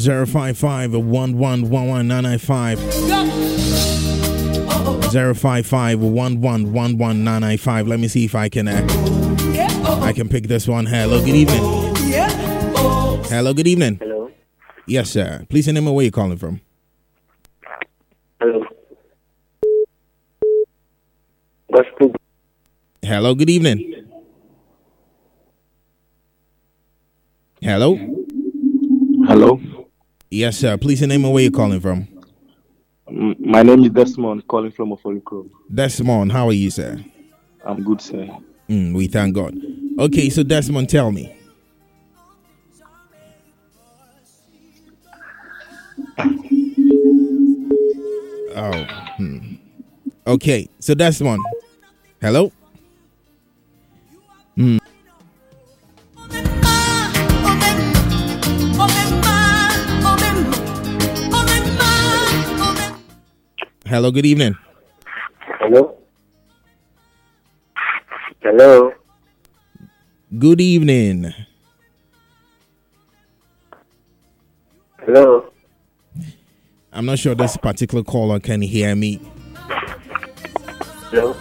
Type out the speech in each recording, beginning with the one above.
055-1111-995. 055-1111-995. Let me see if I can pick this one. Hello, good evening. Hello, good evening. Hello. Yes, sir. Please name where you're calling from. Hello. Gospel. Hello, good evening. Hello. Hello. Yes, sir. Please name where you're calling from. My name is Desmond, calling from Ofolikro. Desmond, how are you, sir? I'm good, sir. We thank God. Okay, so Desmond, tell me. Okay, so Desmond. Hello? Hello, good evening. Hello. Hello. Good evening. Hello. I'm not sure this particular caller can hear me. Hello.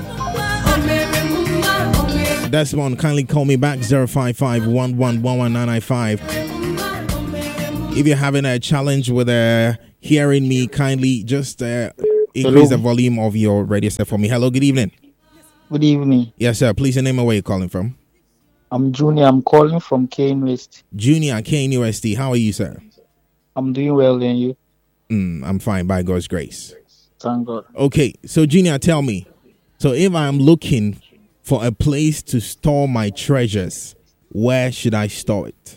Desmond, kindly call me back 055-1111-995. If you're having a challenge with hearing me, kindly just increase the volume of your radio set for me. Hello, good evening. Good evening. Yes, sir. Please name where you're calling from. I'm Junior. I'm calling from KNUST. Junior, KNUST. How are you, sir? I'm doing well, and you? I'm fine, by God's grace. Thank God. Okay, so Junior, tell me. So if I'm looking for a place to store my treasures, where should I store it?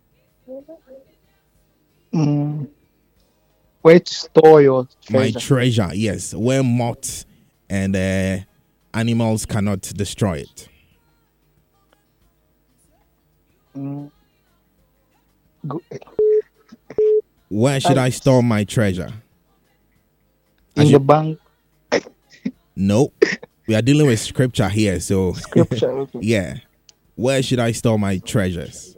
Where to store your treasure? My treasure, yes. Where moths and animals cannot destroy it. Where should I store my treasure? In the bank? No. We are dealing with scripture here, so Scripture, okay. yeah. Where should I store my treasures?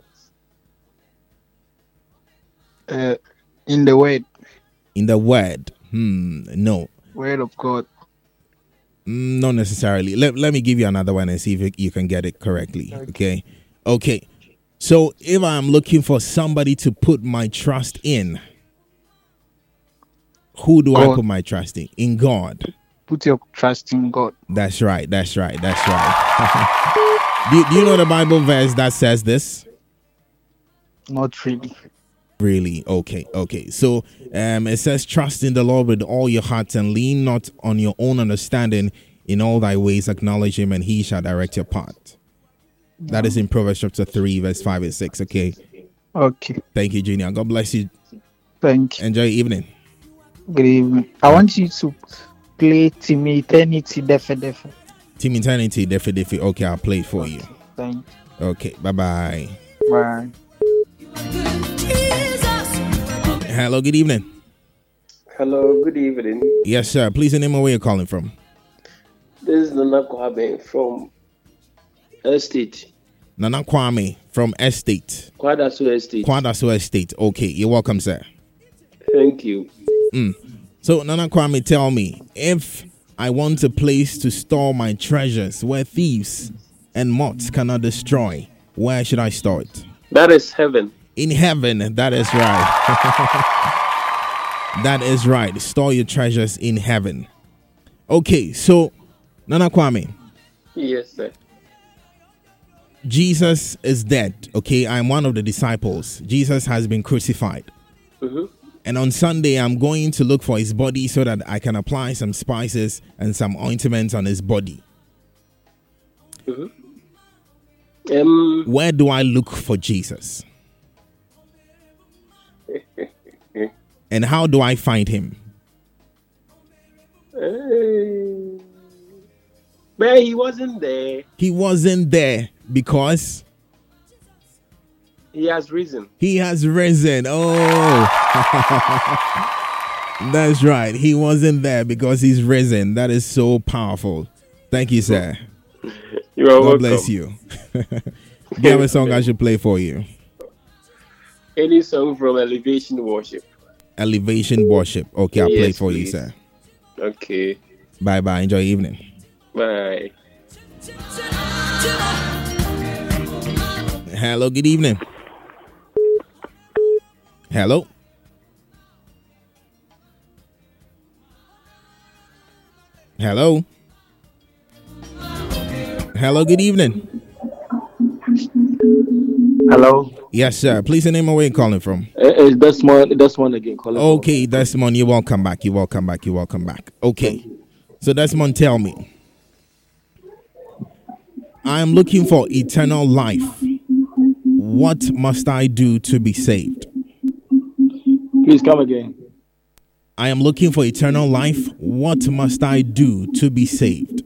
In the word. In the word? No. Word of God. Not necessarily. Let me give you another one and see if you can get it correctly. Okay. So if I'm looking for somebody to put my trust in, who do I put my trust in? In God. Put your trust in God. That's right. Do you know the Bible verse that says this? Not really. Really? Okay. So it says, trust in the Lord with all your heart and lean not on your own understanding. In all thy ways acknowledge him and he shall direct your path. That is in Proverbs chapter 3, verse 5 and 6. Okay. Thank you, Junior. God bless you. Thank you. Enjoy your evening. Good evening. I want you to play Team Eternity Defe. Team Eternity Defe. Okay, I'll play it for you. Thank you. Okay, bye-bye. Bye. Hello, good evening. Hello, good evening. Yes, sir. Please name where you're calling from. This is Nana Kwame from Estate. Nana Kwame from Estate. Kwadaso Estate. Okay, you're welcome, sir. Thank you. So, Nana Kwame, tell me, if I want a place to store my treasures where thieves and moths cannot destroy, where should I store it? That is heaven. In heaven, that is right. That is right. Store your treasures in heaven. Okay, so, Nana Kwame. Yes, sir. Jesus is dead. Okay, I'm one of the disciples. Jesus has been crucified. And on Sunday, I'm going to look for his body so that I can apply some spices and some ointments on his body. Where do I look for Jesus? And how do I find him? But he wasn't there. He wasn't there because he has risen. He has risen. Oh, that's right. He wasn't there because he's risen. That is so powerful. Thank you, sir. You are welcome. God bless you. Give a song I should play for you. Any song from Elevation Worship. Elevation Worship. Okay, I'll play Yes, it for you, please. sir. Okay. Bye bye. Enjoy your evening. Bye. Hello, good evening. Hello. Hello. Hello, good evening. Hello. Yes, sir. Please name where you're calling from. It's Desmond again calling. Okay, Desmond, you're welcome back. You're welcome back. You're welcome back. Okay. So Desmond, tell me. I am looking for eternal life. What must I do to be saved? Please come again. I am looking for eternal life. What must I do to be saved?